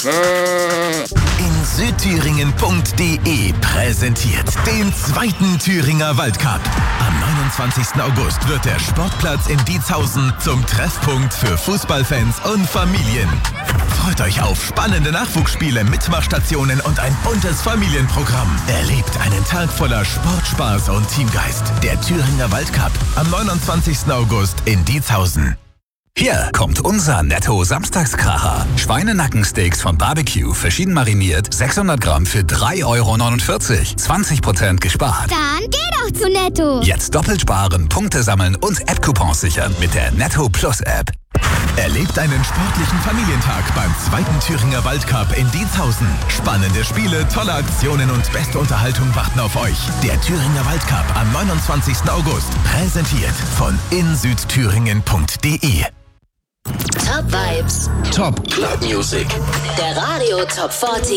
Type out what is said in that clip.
In Südthüringen.de präsentiert den zweiten Thüringer Waldcup. Am 29. August wird der Sportplatz in Diezhausen zum Treffpunkt für Fußballfans und Familien. Freut euch auf spannende Nachwuchsspiele, Mitmachstationen und ein buntes Familienprogramm. Erlebt einen Tag voller Sport, Spaß und Teamgeist. Der Thüringer Waldcup am 29. August in Diezhausen. Hier kommt unser Netto-Samstagskracher. Schweinenackensteaks von Barbecue, verschieden mariniert, 600 Gramm für 3,49 Euro. 20% gespart. Dann geh doch zu Netto. Jetzt doppelt sparen, Punkte sammeln und App-Coupons sichern mit der Netto Plus App. Erlebt einen sportlichen Familientag beim zweiten Thüringer Waldcup in Diezhausen. Spannende Spiele, tolle Aktionen und beste Unterhaltung warten auf euch. Der Thüringer Waldcup am 29. August. Präsentiert von insüdthüringen.de. Top Vibes. Top Club Music. Der Radio Top 40.